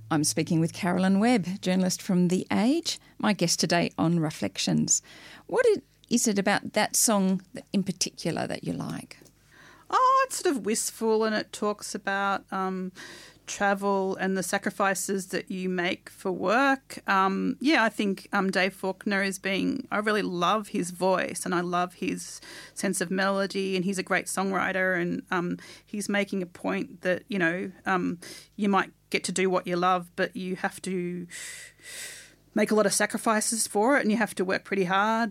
I'm speaking with Carolyn Webb, journalist from The Age, my guest today on Reflections. What is it about that song in particular that you like? Oh, it's sort of wistful, and it talks about travel and the sacrifices that you make for work. I think Dave Faulkner I really love his voice and I love his sense of melody, and he's a great songwriter, and he's making a point that, you might get to do what you love, but you have to make a lot of sacrifices for it and you have to work pretty hard.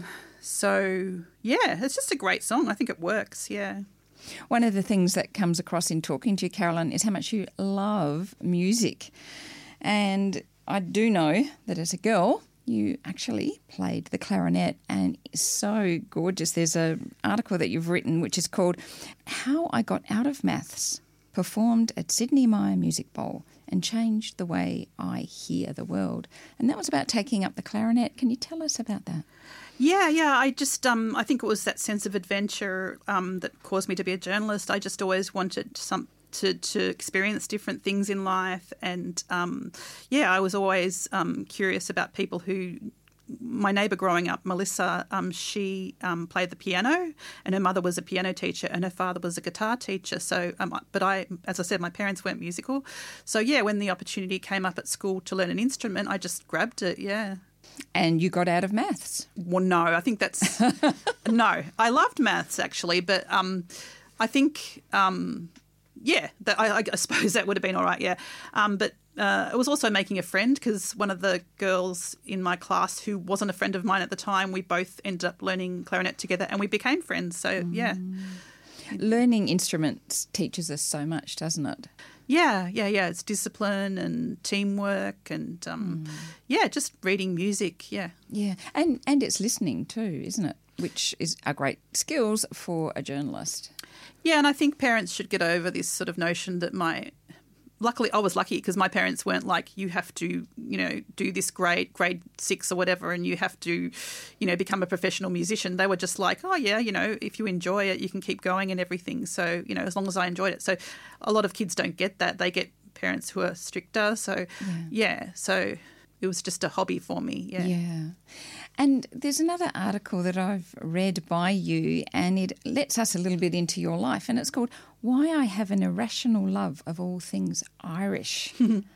It's just a great song. I think it works, yeah. One of the things that comes across in talking to you, Carolyn, is how much you love music. And I do know that as a girl, you actually played the clarinet, and it's so gorgeous. There's an article that you've written which is called How I Got Out of Maths, performed at Sydney Myer Music Bowl and changed the way I hear the world. And that was about taking up the clarinet. Can you tell us about that? Yeah. I just, I think it was that sense of adventure that caused me to be a journalist. I just always wanted to experience different things in life. And, I was always curious about people who... My neighbour growing up, Melissa, she played the piano, and her mother was a piano teacher and her father was a guitar teacher. So, as I said, my parents weren't musical. So, when the opportunity came up at school to learn an instrument, I just grabbed it, yeah. And you got out of maths? Well, no, I think that's... No, I loved maths actually, but I think, I suppose that would have been all right, yeah. But it was also making a friend, because one of the girls in my class who wasn't a friend of mine at the time, we both ended up learning clarinet together and we became friends. So, yeah. Learning instruments teaches us so much, doesn't it? Yeah. It's discipline and teamwork and, just reading music, yeah. Yeah, and it's listening too, isn't it? Which are great skills for a journalist. Yeah, and I think parents should get over this sort of notion that luckily, I was lucky because my parents weren't like, you have to, do this grade 6 or whatever, and you have to, become a professional musician. They were just like, oh, yeah, if you enjoy it, you can keep going and everything. So, as long as I enjoyed it. So a lot of kids don't get that. They get parents who are stricter. So, so it was just a hobby for me, Yeah. And there's another article that I've read by you, and it lets us a little bit into your life, and it's called Why I Have an Irrational Love of All Things Irish.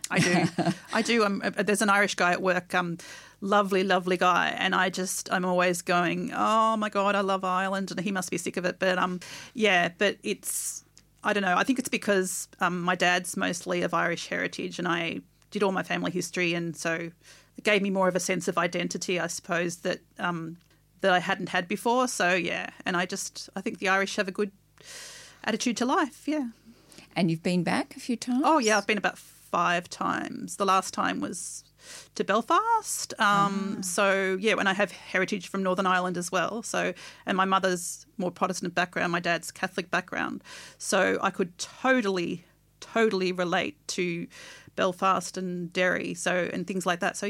I do. There's an Irish guy at work, lovely, lovely guy, and I'm always going, oh, my God, I love Ireland, and he must be sick of it. But, but it's, I don't know, I think it's because my dad's mostly of Irish heritage, and I did all my family history, and so it gave me more of a sense of identity, I suppose, that I hadn't had before. So, yeah, and I think the Irish have a good attitude to life, yeah. And you've been back a few times? Oh, yeah, I've been about 5 times. The last time was to Belfast. So, and I have heritage from Northern Ireland as well. So, and my mother's more Protestant background, my dad's Catholic background. So I could totally relate to Belfast and Derry, and things like that. So,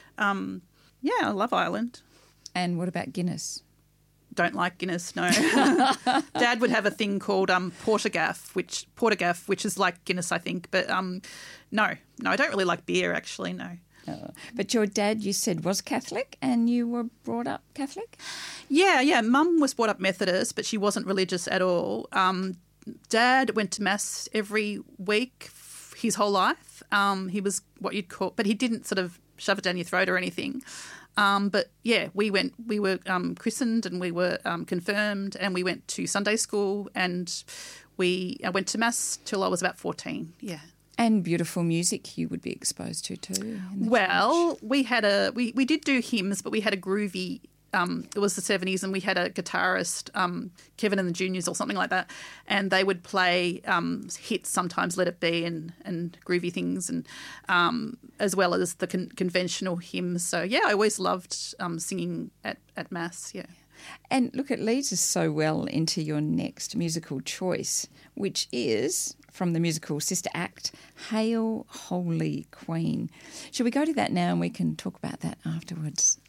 I love Ireland. And what about Guinness? Don't like Guinness, no. Dad would have a thing called Portergaff, which is like Guinness, I think. But no, I don't really like beer, actually, no. But your dad, you said, was Catholic, and you were brought up Catholic? Yeah. Mum was brought up Methodist, but she wasn't religious at all. Dad went to Mass every week his whole life. He was what you'd call, but he didn't sort of shove it down your throat or anything. We were christened and we were confirmed, and we went to Sunday school, and I went to Mass till I was about 14, yeah. And beautiful music you would be exposed to too. Well, we did do hymns, but we had a groovy. It was the 70s, and we had a guitarist, Kevin and the Juniors or something like that, and they would play hits, sometimes Let It Be and groovy things, and as well as the conventional hymns. So, I always loved singing at Mass, yeah. And look, it leads us so well into your next musical choice, which is from the musical Sister Act, Hail, Holy Queen. Shall we go to that now and we can talk about that afterwards?